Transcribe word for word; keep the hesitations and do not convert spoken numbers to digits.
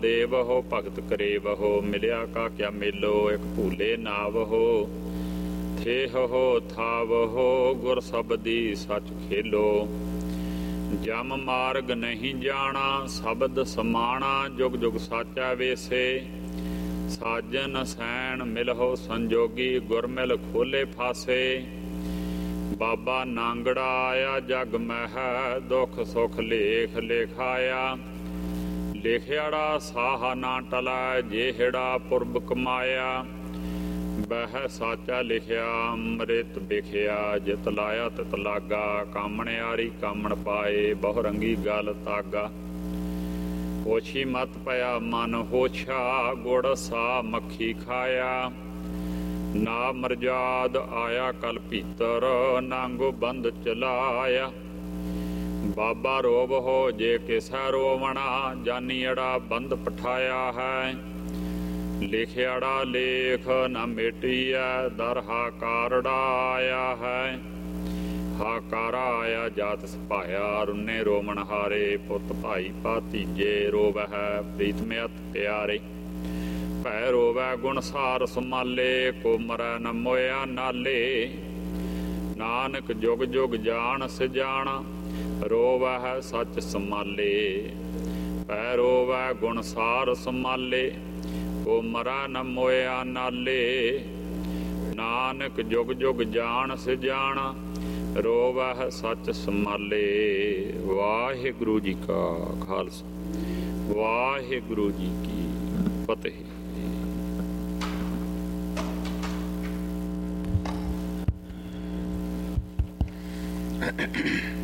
ਦੇਵਹੁ ਭਗਤ ਕਰੇਵਹੁ, ਮਿਲਿਆ ਕਾ ਕਿਆ ਮੇਲੋ, ਇੱਕ ਭੂਲੇ ਨਾਵਹੁ। ਥੇਹਹੁ ਥਾਵਹੁ, ਗੁਰ ਸਬਦੀ ਸੱਚ ਖੇਲੋ। ਜਮ ਮਾਰਗ ਨਹੀਂ ਜਾਣਾ, ਸ਼ਬਦ ਸਮਾਣਾ, ਜੁਗ ਜੁਗ ਸਾਚਾ ਵੇਸੇ। ਸਾਜਨ ਸੈਣ ਮਿਲਹੁ ਸੰਜੋਗੀ, ਗੁਰ ਮਿਲ ਖੋਲੇ ਫਾਸੇ। ਬਾਬਾ ਨਾਂਗੜਾ ਆਇਆ ਜਗ ਮਹਿ, ਦੁੱਖ ਸੁਖ ਲੇਖ ਲਿਖਾਇਆ। ਲਿਖਿਆੜਾ ਸਾਹ ਨਾ ਟਲੈ, ਜਿਹੜਾ ਪੁਰਬ ਕਮਾਇਆ। ਬਹਿ ਸਾਚਾ ਲਿਖਿਆ, ਅੰਮ੍ਰਿਤ ਵਿਖਿਆ, ਜਿਤ ਲਾਇਆ ਤਿਤ ਲਾਗਾ। ਕਾਮਣਿਆਰੀ ਕਾਮਣ ਪਾਏ, ਬਹੁ ਰੰਗੀ ਗਲ ਤਾਗਾ। ਹੋਛੀ ਮਤ ਪਿਆ ਮਨ ਹੋਛਾ, ਗੁੜ ਸਾ ਮੱਖੀ ਖਾਇਆ। ਨਾ ਮਰਜਾਦ ਆਇਆ ਕਲ ਭੀਤਰ, ਨਾਂਗੋ ਬੰਦ ਚਲਾਇਆ। ਬਾਬਾ ਰੋਵ ਹੋ ਜੇ ਕਿਸੈ ਰੋਵਣਾ, ਜਾਨੀਅੜਾ ਬੰਦ ਪਠਾਇਆ ਹੈ। ਲਿਖਿਆੜਾ ਲੇਖ ਨਾ ਮੇਟੀਐ, ਦਰ ਹਾਕਾਰੜਾ ਆਇਆ ਹੈ। ਹਾਕਾਰਾ ਆਇਆ ਜਾਤ ਸਪਾਇਆ, ਰੁੰਨੇ ਰੋਮਣ ਹਾਰੇ। ਪੁੱਤ ਭਾਈ ਭਾਤੀਜੇ ਰੋਵਹਿ, ਪ੍ਰੀਤਮ ਅਤ ਪਿਆਰੇ। ਭੈ ਰੋਵੈ ਗੁਣਸਾਰ ਸਮਾਲੇ, ਕੋ ਮਰੈ ਨ ਮੋਇਆ ਨਾਲੇ। ਨਾਨਕ ਜੁਗ ਜੁਗ ਜਾਣ ਸਿਜਾਣਾ, ਰੋਵੈ ਸੱਚ ਸਮਾਲੇ। ਭੈ ਰੋਵੈ ਗੁਣਸਾਰ ਸਮਾਲੇ, ਕੋ ਮਰੈ ਨ ਮੋਇਆ ਨਾਲੇ। ਨਾਨਕ ਜੁਗ ਜੁਗ ਜਾਣ ਸਿਜਾਣਾ, ਰੋਵੈ ਸੱਚ ਸਮਾਲੇ। ਵਾਹਿਗੁਰੂ ਜੀ ਕਾ ਖਾਲਸਾ, ਵਾਹਿਗੁਰੂ ਜੀ ਕੀ ਫਤਿਹ। Thank you.